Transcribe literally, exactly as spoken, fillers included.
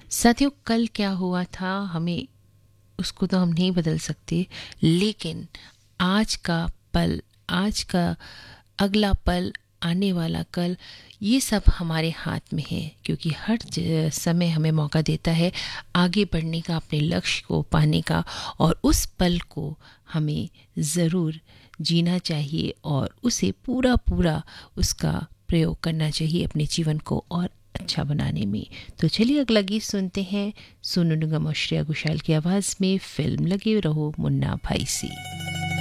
साथियों, कल क्या हुआ था हमें उसको तो हम नहीं बदल सकते, लेकिन आज का पल, आज का अगला पल, आने वाला कल, ये सब हमारे हाथ में है, क्योंकि हर ज- समय हमें मौका देता है आगे बढ़ने का, अपने लक्ष्य को पाने का। और उस पल को हमें ज़रूर जीना चाहिए और उसे पूरा पूरा उसका प्रयोग करना चाहिए अपने जीवन को और अच्छा बनाने में। तो चलिए अगला गीत सुनते हैं, सोनू निगम और श्रेया घोषाल की आवाज़ में, फिल्म लगे रहो मुन्ना भाई सी।